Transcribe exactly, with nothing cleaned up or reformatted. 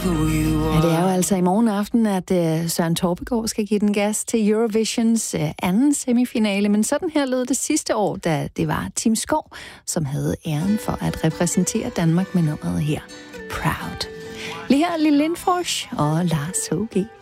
Ja, det er jo altså i morgen aften, at uh, Søren Torpegaard skal give den gas til Eurovisions uh, anden semifinale. Men sådan her lød det sidste år, da det var Tim Skov, som havde æren for at repræsentere Danmark med nummeret her, Proud. Lige her Lille Lindfors og Lars H G